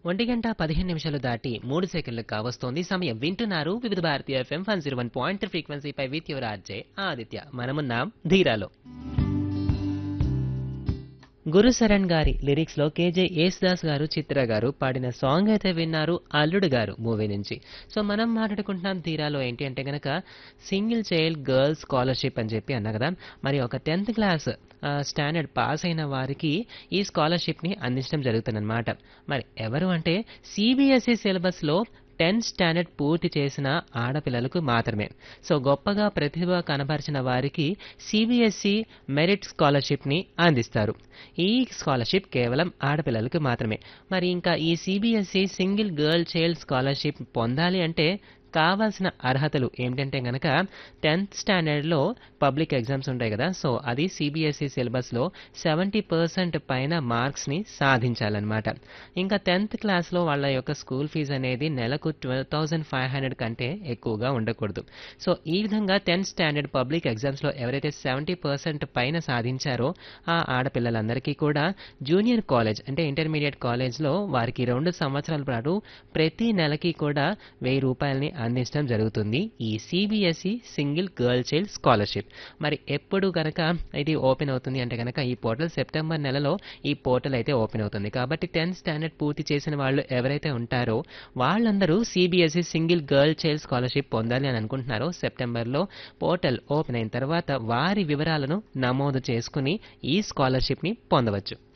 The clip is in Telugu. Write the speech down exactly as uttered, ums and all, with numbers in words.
ఒంటి గంట పదిహేను నిమిషాలు దాటి మూడు సెకండ్లు కావస్తోంది సమయం. వింటున్నారు వివిధ భారతీయ FM one zero one point three ఫ్రీక్వెన్సీపై with your RJ Aditya. మనమున్నాం ధీరాలో. గురుశరణ్ గారి లిరిక్స్ లో కేజే యేసుదాస్ గారు, చిత్ర గారు పాడిన సాంగ్ అయితే విన్నారు, అల్లుడు గారు మూవీ నుంచి. సో మనం మాట్లాడుకుంటున్నాం ధీరాలో ఏంటి అంటే గనక సింగిల్ చైల్డ్ గర్ల్స్ స్కాలర్షిప్ అని చెప్పి అన్నా కదా. మరి ఒక టెన్త్ క్లాస్ స్టాండర్డ్ పాస్ అయిన వారికి ఈ స్కాలర్షిప్ ని అందించడం జరుగుతుందన్నమాట. మరి ఎవరు అంటే సిబిఎస్ఈ సిలబస్ లో టెన్త్ స్టాండర్డ్ పూర్తి చేసిన ఆడపిల్లలకు మాత్రమే. సో గొప్పగా ప్రతిభ కనబరిచిన వారికి సిబిఎస్ఈ మెరిట్ స్కాలర్షిప్ ని అందిస్తారు. ఈ స్కాలర్షిప్ కేవలం ఆడపిల్లలకు మాత్రమే. మరి ఇంకా ఈ CBSE single girl child scholarship పొందాలి అంటే కావాల్సిన అర్హతలు ఏమిటంటే గనక టెన్త్ స్టాండర్డ్లో పబ్లిక్ ఎగ్జామ్స్ ఉంటాయి కదా. సో అది సిబిఎస్ఈ సిలబస్లో సెవెంటీ పర్సెంట్ పైన మార్క్స్ని సాధించాలన్నమాట. ఇంకా టెన్త్ క్లాస్లో వాళ్ళ యొక్క స్కూల్ ఫీజు అనేది నెలకు ట్వెల్వ్ థౌజండ్ ఫైవ్ హండ్రెడ్ కంటే ఎక్కువగా ఉండకూడదు. సో ఈ విధంగా టెన్త్ స్టాండర్డ్ పబ్లిక్ ఎగ్జామ్స్లో ఎవరైతే సెవెంటీ పర్సెంట్ పైన సాధించారో ఆ ఆడపిల్లలందరికీ కూడా జూనియర్ కాలేజ్ అంటే ఇంటర్మీడియట్ కాలేజ్లో వారికి రెండు సంవత్సరాల పాటు ప్రతి నెలకి కూడా వెయ్యి రూపాయలని అందించడం జరుగుతుంది ఈ CBSE single girl child scholarship. మరి ఎప్పుడు కనుక ఇది ఓపెన్ అవుతుంది అంటే కనుక ఈ పోర్టల్ సెప్టెంబర్ నెలలో ఈ పోర్టల్ అయితే ఓపెన్ అవుతుంది. కాబట్టి టెన్త్ స్టాండర్డ్ పూర్తి చేసిన వాళ్ళు ఎవరైతే ఉంటారో వాళ్ళందరూ CBSE single girl child scholarship పొందాలి అని అనుకుంటున్నారో సెప్టెంబర్లో పోర్టల్ ఓపెన్ అయిన తర్వాత వారి వివరాలను నమోదు చేసుకుని ఈ స్కాలర్షిప్ని పొందవచ్చు.